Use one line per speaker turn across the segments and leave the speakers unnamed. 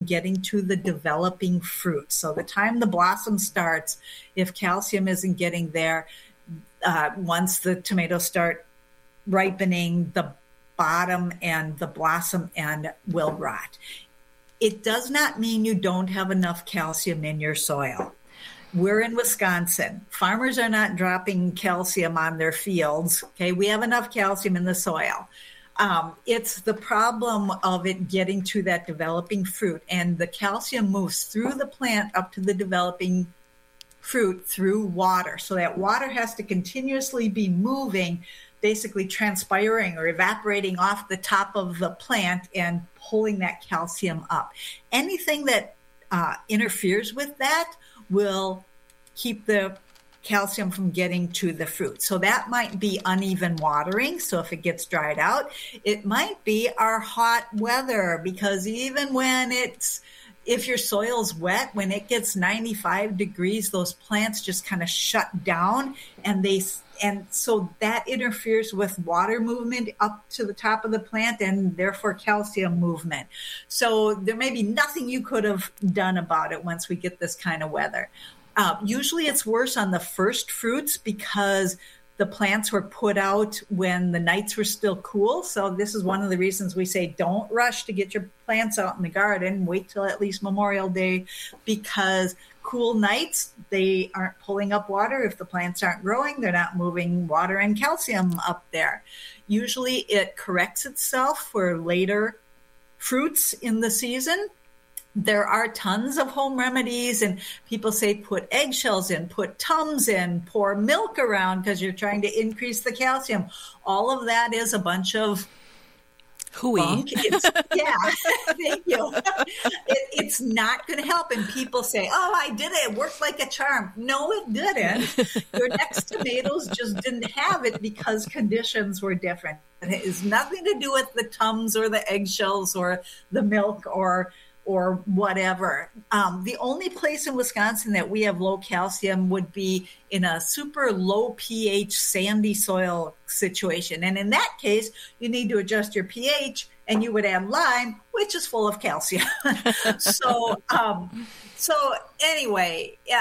getting to the developing fruit. So the time the blossom starts, if calcium isn't getting there, once the tomatoes start ripening, the bottom and the blossom end will rot. It does not mean you don't have enough calcium in your soil. We're in Wisconsin. Farmers are not dropping calcium on their fields. Okay, we have enough calcium in the soil. It's the problem of it getting to that developing fruit, and the calcium moves through the plant up to the developing fruit through water. So that water has to continuously be moving, basically transpiring or evaporating off the top of the plant and pulling that calcium up. Anything that interferes with that will keep the calcium from getting to the fruit. So that might be uneven watering. So if it gets dried out, it might be our hot weather, because even when if your soil's wet, when it gets 95 degrees, those plants just kind of shut down, and so that interferes with water movement up to the top of the plant and therefore calcium movement. So there may be nothing you could have done about it once we get this kind of weather. Usually it's worse on the first fruits because the plants were put out when the nights were still cool. So this is one of the reasons we say don't rush to get your plants out in the garden. Wait till at least Memorial Day, because cool nights, they aren't pulling up water. If the plants aren't growing, they're not moving water and calcium up there. Usually it corrects itself for later fruits in the season. There are tons of home remedies, and people say put eggshells in, put Tums in, pour milk around because you're trying to increase the calcium. All of that is a bunch of
hooey.
Yeah, thank you. It's not going to help. And people say, oh, I did it. It worked like a charm. No, it didn't. Your next tomatoes just didn't have it because conditions were different. It has nothing to do with the Tums or the eggshells or the milk or whatever. The only place in Wisconsin that we have low calcium would be in a super low pH sandy soil situation. And in that case, you need to adjust your pH, and you would add lime, which is full of calcium. So anyway, yeah,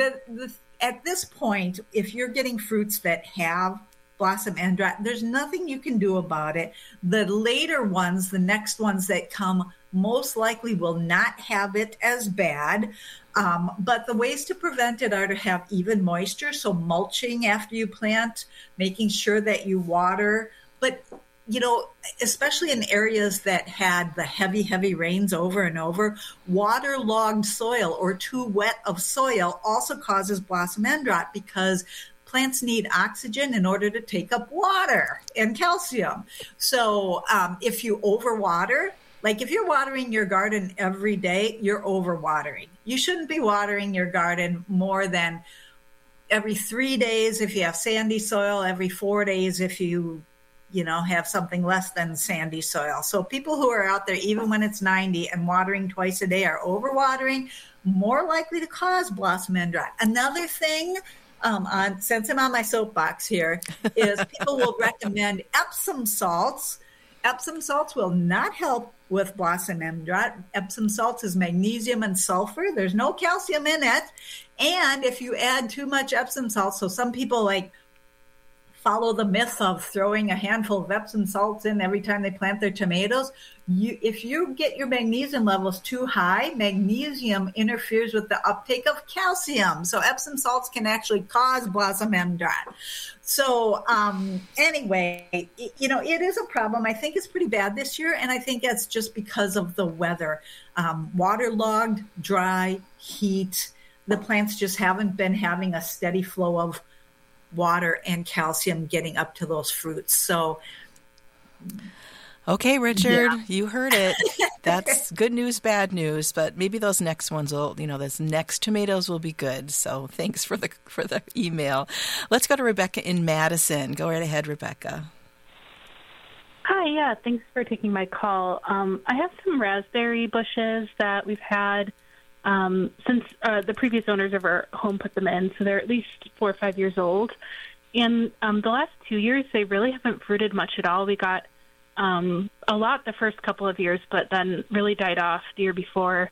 at this point, if you're getting fruits that have blossom end rot, there's nothing you can do about it. The later ones, the next ones that come, most likely will not have it as bad. But the ways to prevent it are to have even moisture. So mulching after you plant, making sure that you water. But, especially in areas that had the heavy rains over and over, waterlogged soil or too wet of soil also causes blossom end rot, because plants need oxygen in order to take up water and calcium. So if you overwater, like if you're watering your garden every day, you're overwatering. You shouldn't be watering your garden more than every 3 days if you have sandy soil, every 4 days if you have something less than sandy soil. So people who are out there, even when it's 90 and watering twice a day, are overwatering, more likely to cause blossom end rot. Another thing, since I'm on my soapbox here, is people will recommend Epsom salts. Epsom salts will not help with blossom end rot. Epsom salts is magnesium and sulfur. There's no calcium in it. And if you add too much Epsom salts, so some people follow the myth of throwing a handful of Epsom salts in every time they plant their tomatoes. If you get your magnesium levels too high, magnesium interferes with the uptake of calcium. So Epsom salts can actually cause blossom end rot. So anyway, it is a problem. I think it's pretty bad this year, and I think that's just because of the weather. Waterlogged, dry, heat. The plants just haven't been having a steady flow of water and calcium getting up to those fruits. So,
okay, Richard, You heard it. That's good news, bad news, but maybe those next ones will, those next tomatoes will be good. So thanks for the email. Let's go to Rebecca in Madison. Go right ahead, Rebecca.
Hi, yeah, thanks for taking my call. I have some raspberry bushes that we've had since the previous owners of our home put them in, so they're at least 4 or 5 years old. And the last 2 years, they really haven't fruited much at all. We got a lot the first couple of years, but then really died off the year before.